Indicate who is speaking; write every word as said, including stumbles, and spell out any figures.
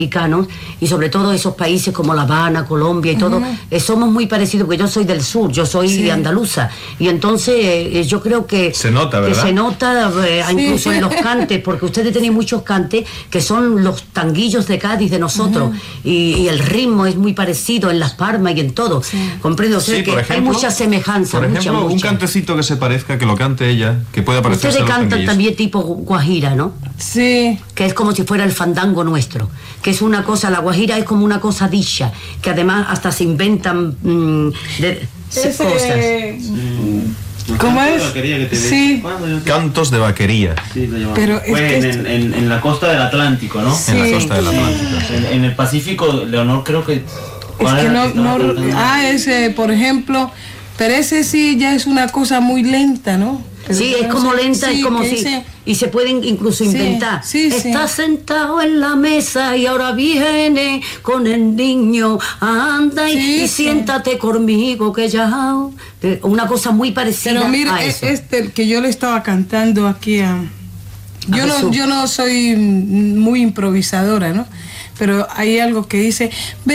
Speaker 1: y sobre todo esos países como La Habana, Colombia y todo, uh-huh. eh, somos muy parecidos, porque yo soy del sur, yo soy sí. andaluza, y entonces eh, yo creo que
Speaker 2: se nota, ¿verdad?
Speaker 1: Que se nota eh, sí. incluso en los cantes, porque ustedes tenéis muchos cantes que son los tanguillos de Cádiz de nosotros, uh-huh. y, y el ritmo es muy parecido en Las Palmas y en todo, sí. comprendo, o sea sí, que ejemplo, hay mucha semejanza.
Speaker 2: Por ejemplo,
Speaker 1: mucha,
Speaker 2: un
Speaker 1: mucha.
Speaker 2: cantecito que se parezca, que lo cante ella, que pueda parecerse a los
Speaker 1: Ustedes cantan
Speaker 2: tanguillos.
Speaker 1: También tipo guajira, ¿no?
Speaker 3: Sí.
Speaker 1: Que es como si fuera el fandango nuestro, que es una cosa, la guajira es como una cosa dicha, que además hasta se inventan mmm, de,
Speaker 3: Ese,
Speaker 1: cosas.
Speaker 3: Mm, ¿Cómo es?
Speaker 4: Que te
Speaker 3: sí.
Speaker 2: Cantos de vaquería.
Speaker 4: Sí,
Speaker 3: pero
Speaker 4: Fue
Speaker 3: es que
Speaker 4: en, en, en la costa del Atlántico, ¿no?
Speaker 3: Sí.
Speaker 2: En la costa del Atlántico.
Speaker 4: Sí. En, en el Pacífico, Leonor, creo que...
Speaker 3: Es que no, no ah, ese, por ejemplo, pero ese sí ya es una cosa muy lenta, ¿no? Pero
Speaker 1: sí, es como lenta, sí, es como si... Ese... Y se pueden incluso inventar.
Speaker 3: Sí, sí,
Speaker 1: Está
Speaker 3: sí.
Speaker 1: sentado en la mesa y ahora viene con el niño. Anda y,
Speaker 3: sí,
Speaker 1: y
Speaker 3: sí.
Speaker 1: siéntate conmigo que ya... Una cosa muy parecida.
Speaker 3: Pero mira,
Speaker 1: a eso.
Speaker 3: este que yo le estaba cantando aquí a... Yo, a no, yo no soy muy improvisadora, ¿no? Pero hay algo que dice...